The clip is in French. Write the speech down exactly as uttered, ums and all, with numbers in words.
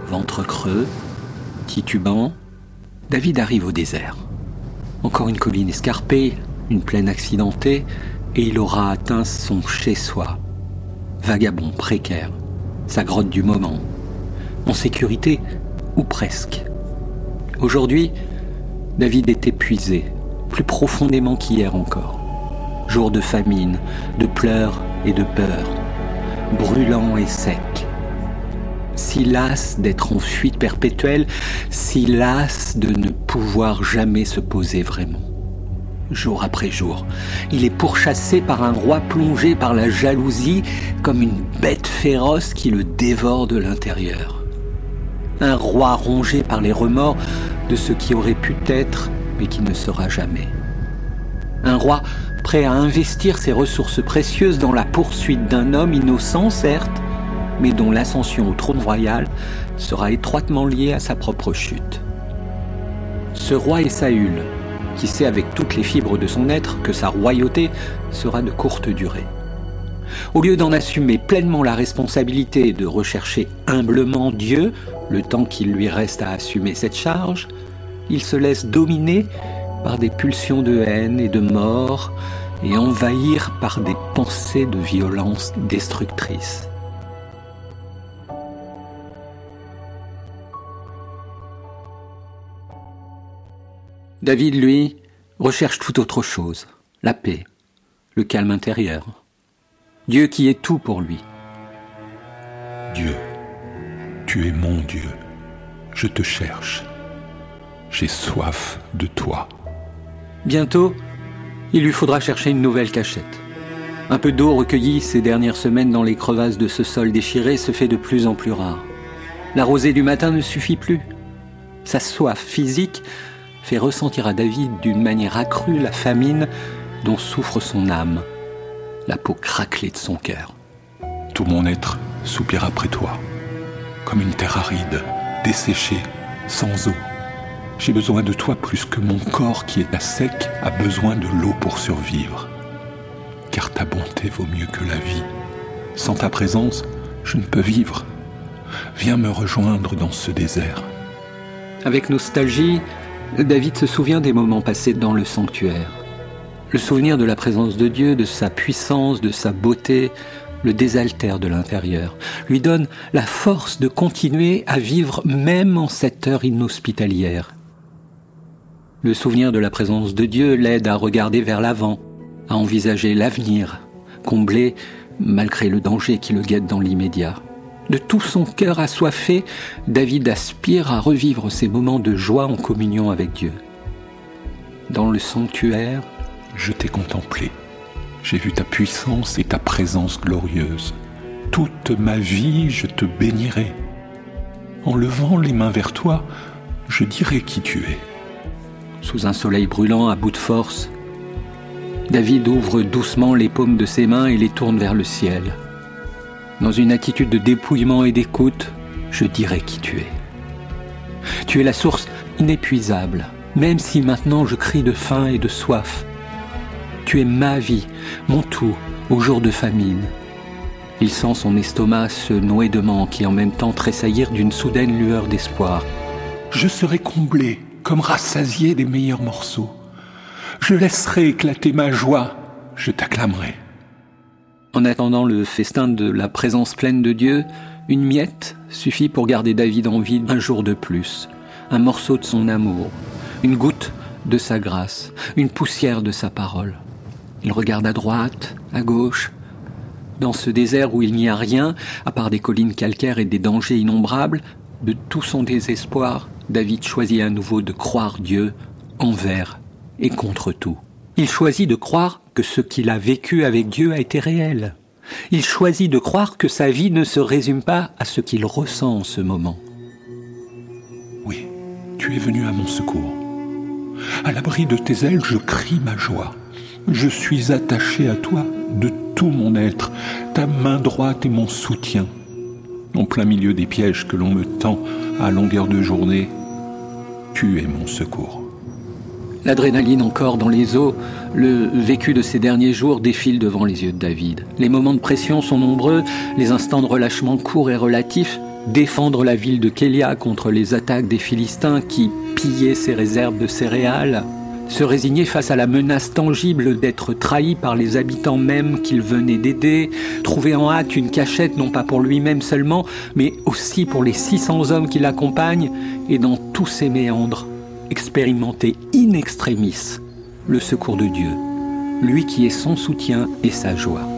Ventre creux, titubant, David arrive au désert. Encore une colline escarpée, une plaine accidentée, et il aura atteint son chez-soi. Vagabond précaire, sa grotte du moment. En sécurité, ou presque. Aujourd'hui, David est épuisé, plus profondément qu'hier encore. Jour de famine, de pleurs et de peur, brûlant et sec. Si las d'être en fuite perpétuelle, si las de ne pouvoir jamais se poser vraiment. Jour après jour, il est pourchassé par un roi plongé par la jalousie comme une bête féroce qui le dévore de l'intérieur. Un roi rongé par les remords de ce qui aurait pu être mais qui ne sera jamais. Un roi prêt à investir ses ressources précieuses dans la poursuite d'un homme innocent, certes, mais dont l'ascension au trône royal sera étroitement liée à sa propre chute. Ce roi est Saül, qui sait avec toutes les fibres de son être que sa royauté sera de courte durée. Au lieu d'en assumer pleinement la responsabilité et de rechercher humblement Dieu, le temps qu'il lui reste à assumer cette charge, il se laisse dominer par des pulsions de haine et de mort et envahir par des pensées de violence destructrices. David, lui, recherche tout autre chose, la paix, le calme intérieur. Dieu qui est tout pour lui. Dieu, tu es mon Dieu, je te cherche, j'ai soif de toi. Bientôt, il lui faudra chercher une nouvelle cachette. Un peu d'eau recueillie ces dernières semaines dans les crevasses de ce sol déchiré se fait de plus en plus rare. La rosée du matin ne suffit plus. Sa soif physique fait ressentir à David d'une manière accrue la famine dont souffre son âme, la peau craquelée de son cœur. Tout mon être soupire après toi, comme une terre aride, desséchée, sans eau. J'ai besoin de toi plus que mon corps qui est à sec a besoin de l'eau pour survivre. Car ta bonté vaut mieux que la vie. Sans ta présence, je ne peux vivre. Viens me rejoindre dans ce désert. Avec nostalgie, David se souvient des moments passés dans le sanctuaire. Le souvenir de la présence de Dieu, de sa puissance, de sa beauté, le désaltère de l'intérieur, lui donne la force de continuer à vivre même en cette heure inhospitalière. Le souvenir de la présence de Dieu l'aide à regarder vers l'avant, à envisager l'avenir, comblé malgré le danger qui le guette dans l'immédiat. De tout son cœur assoiffé, David aspire à revivre ces moments de joie en communion avec Dieu. Dans le sanctuaire, je t'ai contemplé. J'ai vu ta puissance et ta présence glorieuse. Toute ma vie, je te bénirai. En levant les mains vers toi, je dirai qui tu es. Sous un soleil brûlant à bout de force, David ouvre doucement les paumes de ses mains et les tourne vers le ciel. Dans une attitude de dépouillement et d'écoute, je dirai qui tu es. Tu es la source inépuisable, même si maintenant je crie de faim et de soif. Tu es ma vie, mon tout, au jour de famine. Il sent son estomac se nouer de manque et en même temps tressaillir d'une soudaine lueur d'espoir. Je serai comblé, comme rassasié des meilleurs morceaux. Je laisserai éclater ma joie, je t'acclamerai. En attendant le festin de la présence pleine de Dieu, une miette suffit pour garder David en vie un jour de plus, un morceau de son amour, une goutte de sa grâce, une poussière de sa parole. Il regarde à droite, à gauche. Dans ce désert où il n'y a rien, à part des collines calcaires et des dangers innombrables, de tout son désespoir, David choisit à nouveau de croire Dieu envers et contre tout. Il choisit de croire que ce qu'il a vécu avec Dieu a été réel. Il choisit de croire que sa vie ne se résume pas à ce qu'il ressent en ce moment. Oui, tu es venu à mon secours. À l'abri de tes ailes, je crie ma joie. Je suis attaché à toi de tout mon être. Ta main droite est mon soutien. En plein milieu des pièges que l'on me tend à longueur de journée, tu es mon secours. L'adrénaline encore dans les os, le vécu de ces derniers jours défile devant les yeux de David. Les moments de pression sont nombreux, les instants de relâchement courts et relatifs, défendre la ville de Kélia contre les attaques des Philistins qui pillaient ses réserves de céréales, se résigner face à la menace tangible d'être trahi par les habitants mêmes qu'il venait d'aider, trouver en hâte une cachette non pas pour lui-même seulement, mais aussi pour les six cents hommes qui l'accompagnent, et dans tous ces méandres, expérimenter in extremis le secours de Dieu, lui qui est son soutien et sa joie.